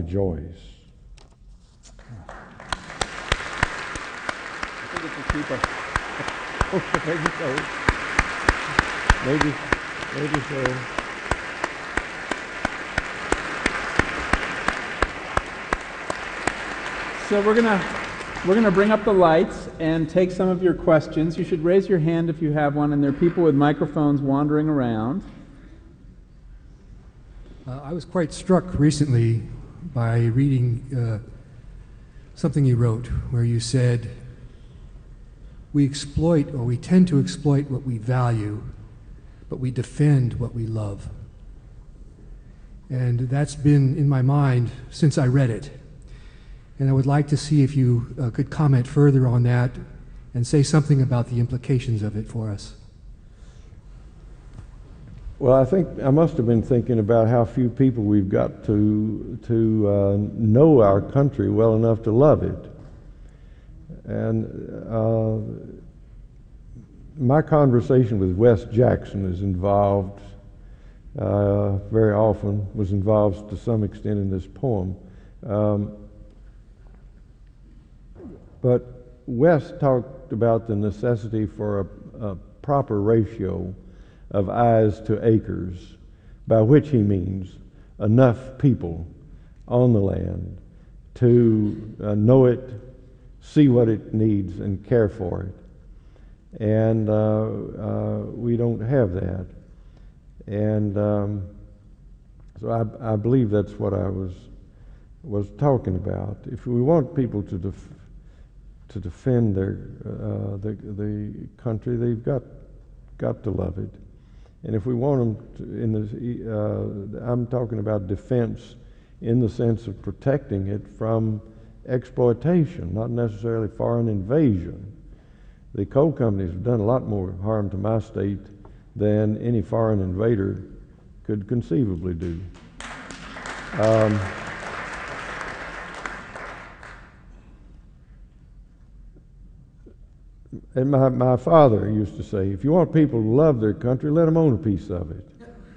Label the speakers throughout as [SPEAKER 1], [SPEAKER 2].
[SPEAKER 1] rejoice. I think it's a keeper. Maybe so.
[SPEAKER 2] So we're gonna bring up the lights and take some of your questions. You should raise your hand if you have one, and there are people with microphones wandering around.
[SPEAKER 3] I was quite struck recently by reading something you wrote where you said, we tend to exploit what we value, but we defend what we love. And that's been in my mind since I read it. And I would like to see if you could comment further on that and say something about the implications of it for us.
[SPEAKER 1] Well, I think I must have been thinking about how few people we've got to know our country well enough to love it. And my conversation with Wes Jackson is involved, very often, was involved to some extent in this poem. But Wes talked about the necessity for a proper ratio of eyes to acres, by which he means enough people on the land to know it, see what it needs, and care for it. And we don't have that. And so I believe that's what I was talking about. If we want people to defend the country, they've got to love it. And if we want them to, I'm talking about defense in the sense of protecting it from exploitation, not necessarily foreign invasion. The coal companies have done a lot more harm to my state than any foreign invader could conceivably do. And my father used to say, if you want people to love their country, let them own a piece of it.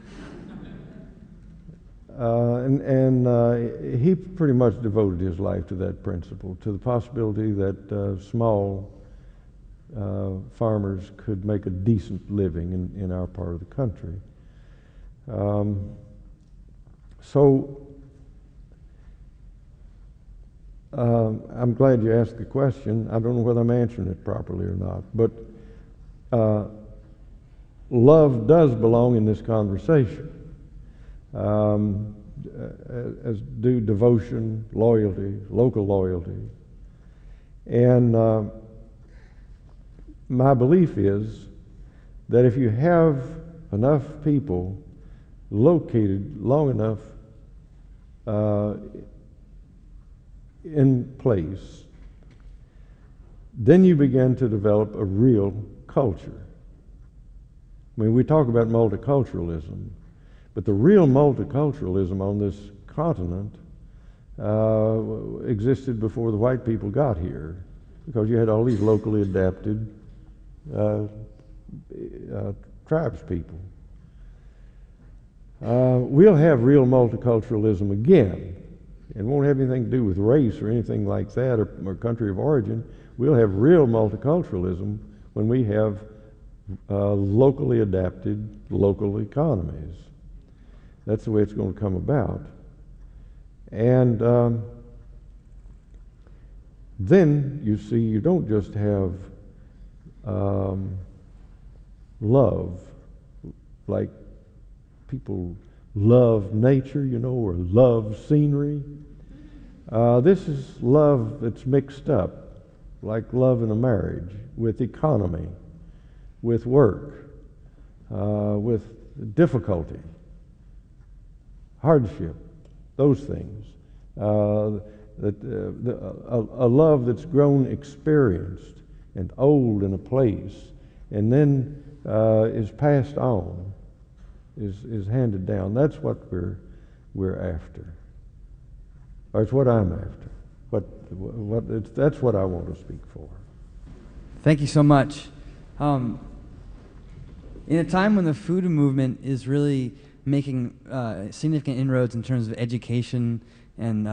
[SPEAKER 1] He pretty much devoted his life to that principle, to the possibility that small farmers could make a decent living in our part of the country. I'm glad you asked the question. I don't know whether I'm answering it properly or not, but love does belong in this conversation, as do devotion, loyalty, local loyalty. And my belief is that if you have enough people located long enough in place, then you begin to develop a real culture. I mean, we talk about multiculturalism, but the real multiculturalism on this continent existed before the white people got here, because you had all these locally adapted tribes people. We'll have real multiculturalism again. It won't have anything to do with race or anything like that, or country of origin. We'll have real multiculturalism when we have locally adapted local economies. That's the way it's going to come about. And then you see, you don't just have love, like people love nature, or love scenery. This is love that's mixed up, like love in a marriage, with economy, with work, with difficulty, hardship, those things. A love that's grown experienced and old in a place, and then is passed on, is handed down. That's what we're after. Or it's what I'm after. That's what I want to speak for.
[SPEAKER 4] Thank you so much. In a time when the food movement is really making significant inroads in terms of education and